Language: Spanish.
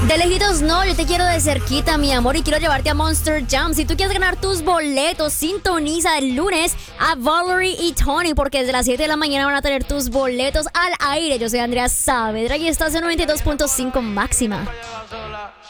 De lejitos no, yo te quiero de cerquita, mi amor, y quiero llevarte a Monster Jam. Si tú quieres ganar tus boletos, sintoniza el lunes a Valerie y Tony, porque desde las 7 de la mañana van a tener tus boletos al aire. Yo soy Andrea Saavedra y estás en 92.5 máxima.